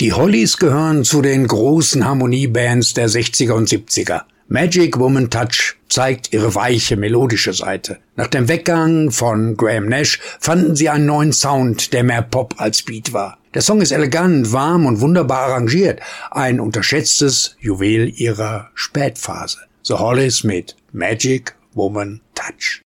Die Hollies gehören zu den großen Harmoniebands der 60er und 70er. Magic Woman Touch zeigt ihre weiche, melodische Seite. Nach dem Weggang von Graham Nash fanden sie einen neuen Sound, der mehr Pop als Beat war. Der Song ist elegant, warm und wunderbar arrangiert. Ein unterschätztes Juwel ihrer Spätphase. The Hollies mit Magic Woman Touch.